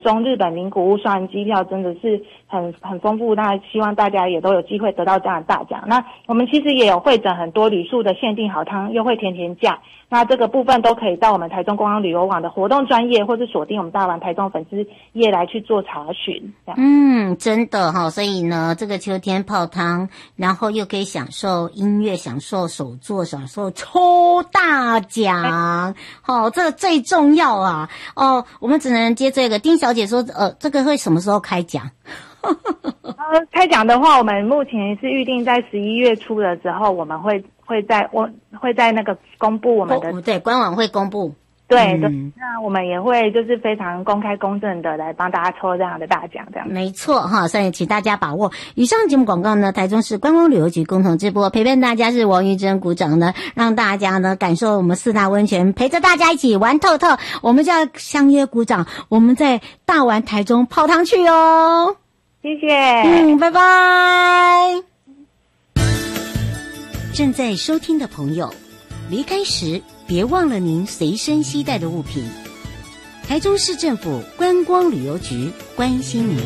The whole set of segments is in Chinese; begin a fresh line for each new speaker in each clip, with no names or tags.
中日本名古屋双人机票真的是很丰富，那希望大家也都有机会得到这样的大奖。那我们其实也有汇整很多旅宿的限定好汤优惠甜甜价，那这个部分都可以到我们台中观光旅游网的活动专页，或是锁定我们大玩台中粉丝页来去做查询。
真的哈，所以呢，这个秋天泡汤，然后又可以享受音乐，享受手作，享受抽大奖，这个最重要啊！我们只能接这个。丁小姐说，这个会什么时候开奖？
开奖的话，我们目前是预定在11月初的时候，我们会在那个公布我们的
对官网会公布。
对，那我们也会就是非常公开公正的来帮大家抽这样的大奖，这样
没错哈，所以请大家把握。以上节目广告呢，台中市观光旅游局共同直播，陪伴大家是王玉珍股长呢，让大家呢感受我们4大温泉，陪着大家一起玩透透。我们就要相约股长，我们在大玩台中泡汤去哦。
谢谢，
拜拜。正在收听的朋友，离开时别忘了您随身携带的物品。台中市政府观光旅游局关心您。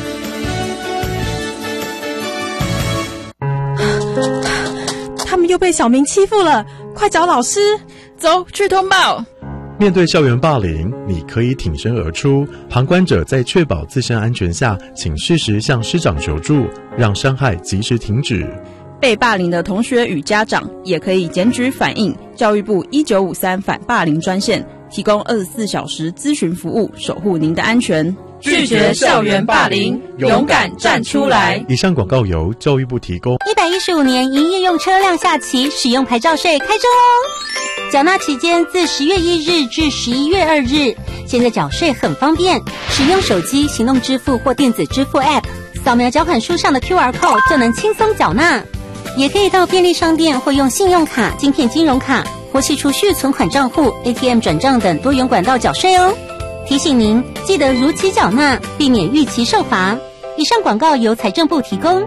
他们又被小明欺负了，快找老师，
走去通报。
面对校园霸凌，你可以挺身而出，旁观者在确保自身安全下，请适时向师长求助，让伤害及时停止。
被霸凌的同学与家长也可以检举反映教育部1953反霸凌专线，提供24小时咨询服务，守护您的安全。
拒绝校园霸凌，勇敢站出来。
以上广告由教育部提供。
115年营业用车辆下期使用牌照税开征哦！缴纳期间自10月1日至11月2日。现在缴税很方便，使用手机行动支付或电子支付 App， 扫描缴款书上的 QR Code 就能轻松缴纳。也可以到便利商店或用信用卡、晶片金融卡或系储蓄存款账户、ATM 转账等多元管道缴税哦。提醒您，记得如期缴纳，避免逾期受罚。以上广告由财政部提供。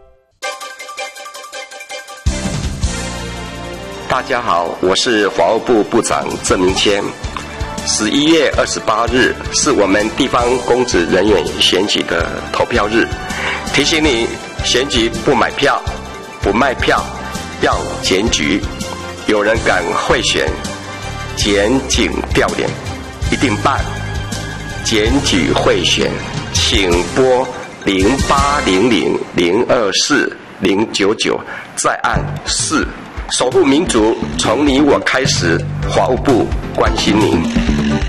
大家好，我是法务部部长郑明谦。11月28日是我们地方公职人员选举的投票日，提醒你，选举不买票不卖票，要检举。有人敢贿选，检警调研一定办。检举贿选，请拨0800024099再按4。守护民主，从你我开始。法务部关心您。